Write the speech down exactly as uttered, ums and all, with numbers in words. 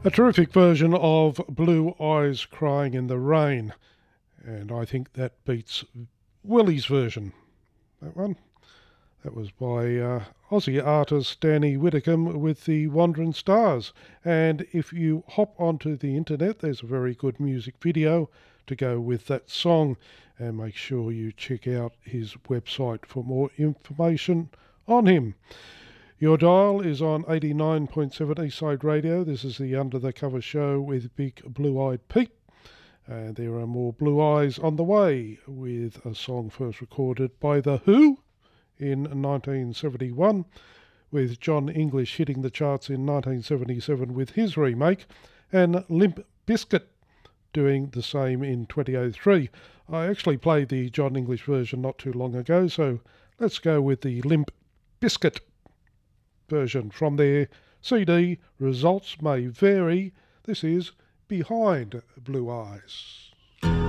A terrific version of Blue Eyes Crying in the Rain, and I think that beats Willie's version. That one. That was by uh, Aussie artist Danny Whitcomb with the Wandering Stars. And if you hop onto the internet, there's a very good music video to go with that song. And make sure you check out his website for more information on him. Your dial is on eighty-nine point seven Eastside Radio. This is the Under the Cover show with Big Blue Eyed Pete. And there are more Blue Eyes on the way with a song first recorded by The Who in nineteen seventy-one, with John English hitting the charts in nineteen seventy-seven with his remake, and Limp Bizkit doing the same in twenty oh three. I actually played the John English version not too long ago, so let's go with the Limp Bizkit version from their C D. Results may vary. This is Behind Blue Eyes.